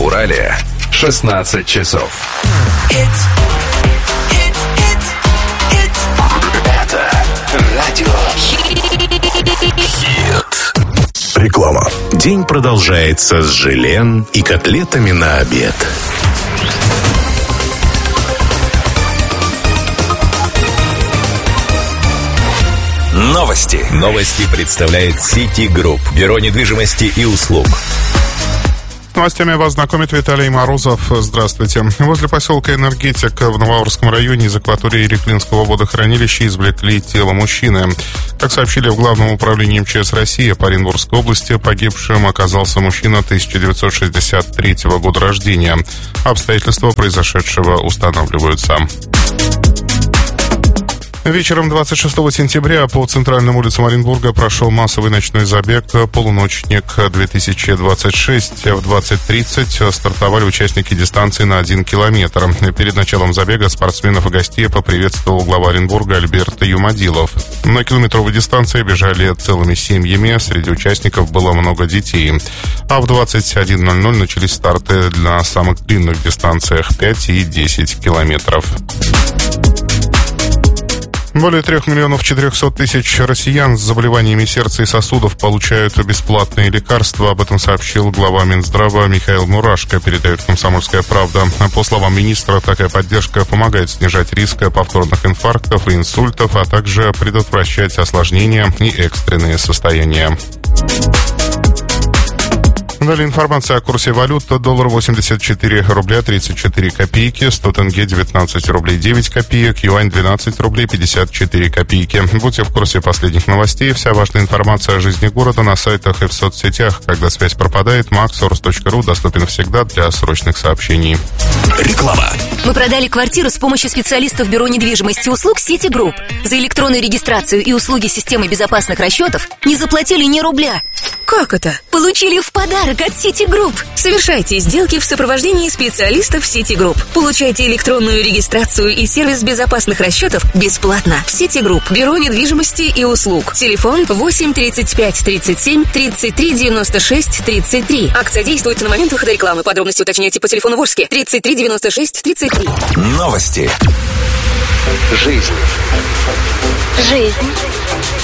Урале 16 часов. Это радио Хит. Реклама. День продолжается с желен и котлетами на обед. Новости. Новости представляет City Group, бюро недвижимости и услуг. С новостями вас знакомит Виталий Морозов. Здравствуйте. Возле поселка Энергетик в Новоуральском районе из акватории Реклинского водохранилища извлекли тело мужчины. Как сообщили в Главном управлении МЧС России по Оренбургской области, погибшим оказался мужчина 1963 года рождения. Обстоятельства произошедшего устанавливаются. Вечером 26 сентября по центральным улицам Оренбурга прошел массовый ночной забег «Полуночник-2026». В 20:30 стартовали участники дистанции на 1 километр. Перед началом забега спортсменов и гостей поприветствовал глава Оренбурга Альберт Юмадилов. На километровой дистанции бежали целыми семьями, среди участников было много детей. А в 21:00 начались старты на самых длинных дистанциях 5 и 10 километров. Более 3 400 000 россиян с заболеваниями сердца и сосудов получают бесплатные лекарства. Об этом сообщил глава Минздрава Михаил Мурашко, передает «Комсомольская правда». По словам министра, такая поддержка помогает снижать риск повторных инфарктов и инсультов, а также предотвращать осложнения и экстренные состояния. Далее информация о курсе валют. Доллар 84 рубля 34 копейки, 100 тенге 19 рублей 9 копеек, юань 12 рублей 54 копейки. Будьте в курсе последних новостей. Вся важная информация о жизни города на сайтах и в соцсетях. Когда связь пропадает, maxsource.ru доступен всегда для срочных сообщений. Реклама. Мы продали квартиру с помощью специалистов бюро недвижимости и услуг City Group. За электронную регистрацию и услуги системы безопасных расчетов не заплатили ни рубля. Как это? Получили в подарок от City Group. Совершайте сделки в сопровождении специалистов City Group. Получайте электронную регистрацию и сервис безопасных расчетов бесплатно. City Group, бюро недвижимости и услуг. Телефон 8 35 37 33 96 33. Акция действует на момент выхода рекламы. Подробности уточняйте по телефону Волжский 33 96 33. Новости. Жизнь.